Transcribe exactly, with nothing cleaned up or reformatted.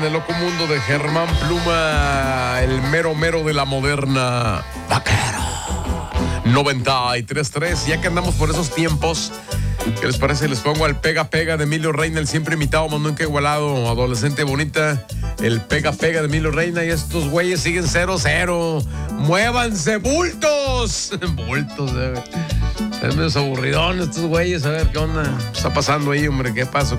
En el loco mundo de Germán Pluma, el mero mero de la moderna vaquera. noventa y tres punto tres, ya que andamos por esos tiempos, ¿qué les parece? Les pongo al Pega Pega de Emilio Reina, el siempre imitado, más nunca igualado, adolescente bonita, el Pega Pega de Emilio Reina, y estos güeyes siguen cero cero. ¡Muévanse, bultos! Bultos, eh. Es medio aburridón estos güeyes, a ver qué onda está pasando ahí, hombre, qué pasó.